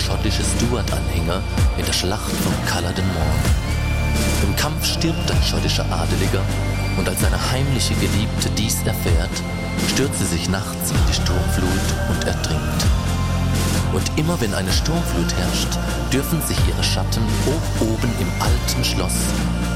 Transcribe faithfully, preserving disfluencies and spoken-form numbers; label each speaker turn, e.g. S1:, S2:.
S1: schottische Stuart-Anhänger in der Schlacht von Culloden Moor. Im Kampf stirbt ein schottischer Adeliger und als seine heimliche Geliebte dies erfährt, stürzt sie sich nachts in die Sturmflut und ertrinkt. Und immer wenn eine Sturmflut herrscht, dürfen sich ihre Schatten hoch oben im alten Schloss